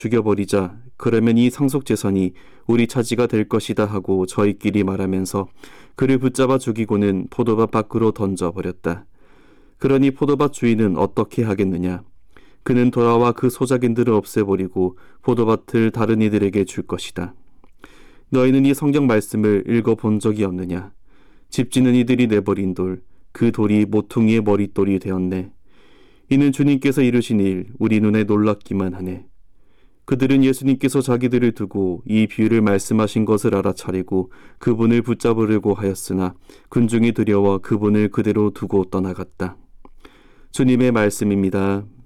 죽여버리자. 그러면 이 상속재산이 우리 차지가 될 것이다 하고 저희끼리 말하면서 그를 붙잡아 죽이고는 포도밭 밖으로 던져버렸다. 그러니 포도밭 주인은 어떻게 하겠느냐? 그는 돌아와 그 소작인들을 없애버리고 포도밭을 다른 이들에게 줄 것이다. 너희는 이 성경 말씀을 읽어본 적이 없느냐? 집 짓는 이들이 내버린 돌, 그 돌이 모퉁이의 머릿돌이 되었네. 이는 주님께서 이루신 일, 우리 눈에 놀랍기만 하네. 그들은 예수님께서 자기들을 두고 이 비유를 말씀하신 것을 알아차리고 그분을 붙잡으려고 하였으나 군중이 두려워 그분을 그대로 두고 떠나갔다. 주님의 말씀입니다.